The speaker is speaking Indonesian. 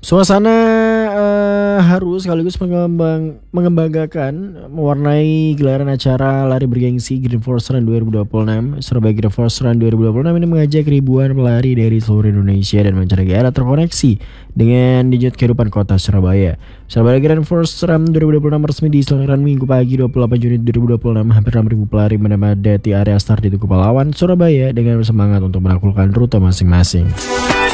Suasana haru sekaligus mengembanggakan mewarnai gelaran acara lari bergengsi Green Force Run 2026. Surabaya Green Force Run 2026 ini mengajak ribuan pelari dari seluruh Indonesia dan mancanegara terkoneksi dengan denyut kehidupan kota Surabaya. Surabaya Green Force Run 2026 resmi diselenggarakan Minggu pagi 28 Juni 2026. Hampir 6.000 pelari memadati area start di Tugu Pahlawan, Surabaya dengan bersemangat untuk menaklukkan rute masing-masing.